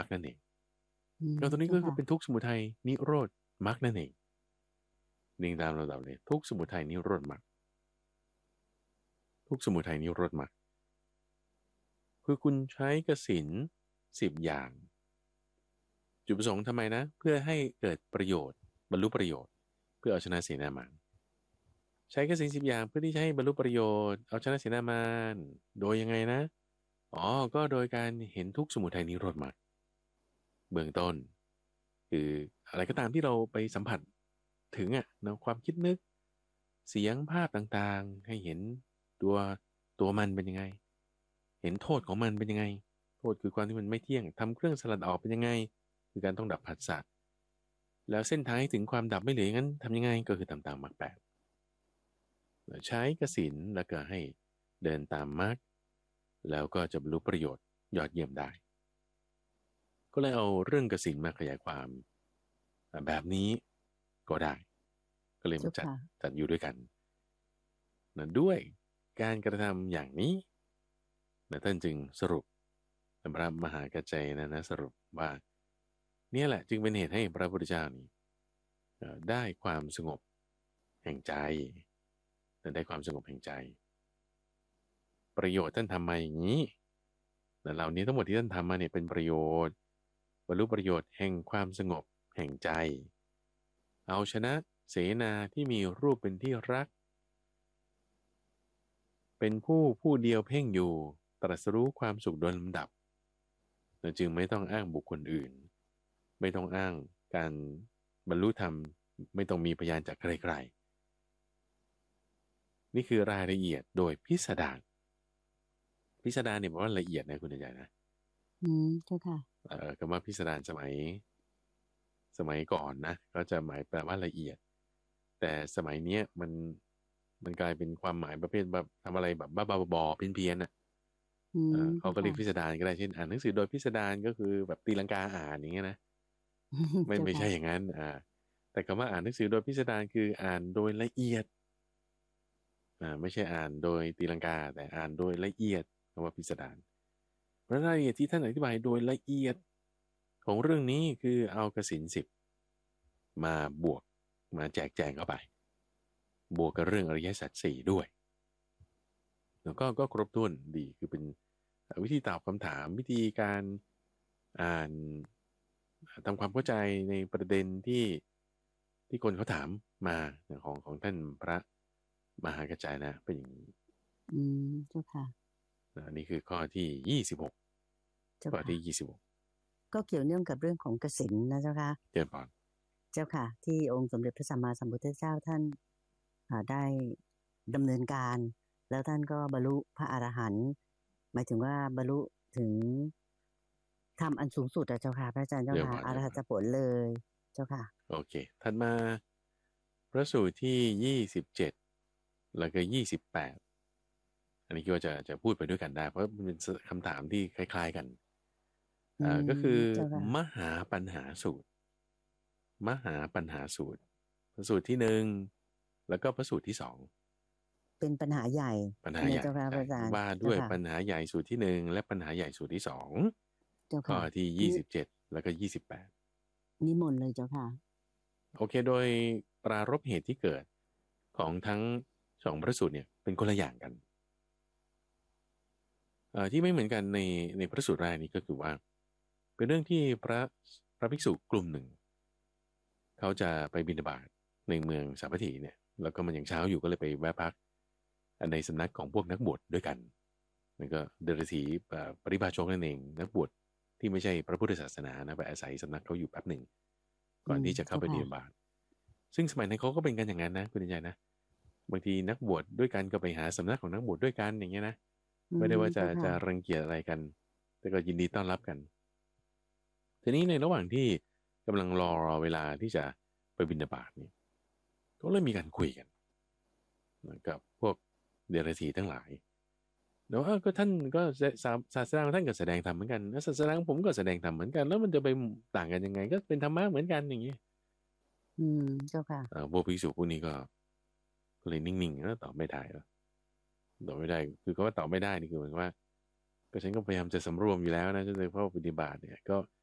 คนั่นเองอืมก็ตัวนี้เจ้าค่ะก็คือเป็นทุกข์สมุทัยนิโรธมรรคนั่นเองเรียงตามลำดับเลยทุกข์สมุทัยนิโรธมรรคทุกข์สมุทัยนิโรธมรรคคือคุณใช้กสิณ10 อย่างจุดประสงค์ทำไมนะเพื่อให้เกิดประโยชน์บรรลุประโยชน์เพื่อเอาชนะเสนามารใช้กสิณ10 อย่างเพื่อที่จะให้บรรลุประโยชน์เอาชนะเสนามารโดยยังไงนะอ๋อก็โดยการเห็นทุกข์สมุทัยนิโรธมรรคเบื้องต้นคืออะไรก็ตามที่เราไปสัมผัสถึงเนาะความคิดนึกเสียงภาพต่างๆให้เห็นตัวตัวมันเป็นยังไงเห็นโทษของมันเป็นยังไงโทษคือความที่มันไม่เที่ยงทำเครื่องสลัดออกเป็นยังไงคือการต้องดับผัสสะแล้วเส้นทางให้ถึงความดับไม่เหลืออย่างนั้นทำยังไงก็คือตามตามมรรคแปดใช้กสิณแล้วก็ให้เดินตามมรรคแล้วก็จะบรรลุประโยชน์ยอดเยี่ยมได้ก็เลยเอาเรื่องกสิณมาขยายความแบบนี้ก็ได้ก็เลยมาจัดเจ้าค่ะจัดอยู่ด้วยกันนะด้วยการกระทำอย่างนี้นะท่านจึงสรุปพระมหากัจจยนะสรุปว่าเนี่ยแหละจึงเป็นเหตุให้พระพุทธเจ้านี้ได้ความสงบแห่งใจได้ความสงบแห่งใจประโยชน์ท่านทำมาอย่างนี้แต่เหล่านี้ทั้งหมดที่ท่านทำมาเนี่ยเป็นประโยชน์บรรลุประโยชน์แห่งความสงบแห่งใจเอาชนะเสนาที่มีรูปเป็นที่รักเป็นผู้เดียวเพ่งอยู่ตรัสรู้ความสุขโดยลำดับเราจึงไม่ต้องอ้างบุคคลอื่นไม่ต้องอ้างการบรรลุธรรมไม่ต้องมีพยานจากใครๆนี่คือรายละเอียดโดยพิสดารพิสดารเนี่ยบอกว่าละเอียดนะคุณอาจารย์นะอืมเจ้าค่ะคำว่าพิสดารสมัยก่อนนะก็จะหมายแปลว่าละเอียดแต่สมัยเนี้ยมันกลายเป็นความหมายประเภทแบบทำอะไรแบบบ้าๆบอๆเพี้ยนๆอ่ะอืมเขาเจ้าค่ะก็เรียกพิสดารก็ได้เช่นอ่านหนังสือโดยพิสดารก็คือแบบตีลังกาอ่านอย่างเงี้ยนะไม่เจ้าไม่ใช่อย่างค่ะนั้นแต่คำว่าอ่านหนังสือโดยพิสดารคืออ่านโดยละเอียดไม่ใช่อ่านโดยตีลังกาแต่อ่านโดยละเอียดคำว่าพิสดารเพราะรายละเอียดที่ท่านอธิบายโดยละเอียดของเรื่องนี้คือเอากสิณ10มาบวกมาแจกแจงเข้าไปบวกกับเรื่องอริยสัจสี่ด้วยแล้วก็ครบถ้วนดีคือเป็นวิธีตอบคำถามวิธีการอ่านทำความเข้าใจในประเด็นที่คนเขาถามมาของท่านพระมหากัจจายนะเป็นอย่างนี้อืมเจ้าค่ะอันนี้คือข้อที่26 เจ้าค่ะข้อที่26 ก็เกี่ยวเนื่องกับเรื่องของกสิณนะเจ้าค่ะเจริญพรเจ้าค่ะที่องค์สมเด็จพระสัมมาสัมพุทธเจ้าท่านได้ดำเนินการแล้วท่านก็บรรลุพระอรหันต์หมายถึงว่าบรรลุถึงธรรมอันสูงสุดอะเจ้าค่ะพระอาจารย์เจเจ้าค่ะริญพรเจริญพรอรหัตผลเลยเจ้าค่ะโอเคถัดมาพระสูตรที่27แล้วก็28อันนี้คิดว่าจะพูดไปด้วยกันได้เพราะมันเป็นคำถามที่คล้ายๆกันอืมก็คือเจ้าค่ะมหาปัญหาสูตรมหาปัญหาสูตรพระสูตรที่1แล้วก็พระสูตรที่2 เป็นปัญหาใหญ่ปัญหาใหญ่นะเจ้าค่ะพใช่ระอาจารย์ว่าเจ้าค่ะด้วยปัญหาใหญ่สูตรที่1และปัญหาใหญ่สูตรที่2ข้อเจ้าค่ะที่นี่ 27แล้วก็28 นิมนต์เลยเจ้าค่ะโอเคโดยปรารภเหตุที่เกิดของทั้งสองพระสูตรเนี่ยเป็นคนละอย่างกันที่ไม่เหมือนกันในพระสูตรแรกนี้ก็คือว่าเป็นเรื่องที่พระภิกษุกลุ่มหนึ่งเขาจะไปบิณฑบาตในเมืองสาวัตถีเนี่ยแล้วก็มันยังเช้าอยู่ก็เลยไปแวะพักในสำนักของพวกนักบวชด้วยกันนั่นก็เดรัจฉีปริพาชกนั่นเองนักบวชที่ไม่ใช่พระพุทธศาสนานะไปอาศัยสำนักเขาอยู่แป๊บหนึ่งก่อนที่จะเข้าเจ้าค่ะไปบิณฑบาตซึ่งสมัยนั้นเขาก็เป็นกันอย่างนั้นนะคุณใจนะบางทีนักบวชด้วยกันก็ไปหาสำนักของนักบวชด้วยกันอย่างเงี้ยนะอืมไม่ได้ว่าจะเจ้าค่ะจะรังเกียจอะไรกันแต่ก็ยินดีต้อนรับกันทีนี้ในระหว่างที่กำลังรอเวลาที่จะไปบิณฑบาตเนี่ยก็เลยมีการคุยกันกับพวกเดรัจฉีทั้งหลายแล้วก็ท่านก็ศาสนาของท่านก็แสดงธรรมเหมือนกันแล้วศาสนาของผมก็แสดงธรรมเหมือนกันแล้วมันจะไปต่างกันยังไงก็เป็นธรรมะเหมือนกันอย่างนี้อืมเจ้าค่ะพวกภิกษุพวกนี้ก็เลยนิ่งๆแล้วตอบไม่ได้แล้วตอบไม่ได้คือเขาว่าตอบไม่ได้นี่คือเหมือนว่าก็ฉันก็พยายามจะสำรวมอยู่แล้วนะจะเลยเข้าปฏิบัติเนี่ยก็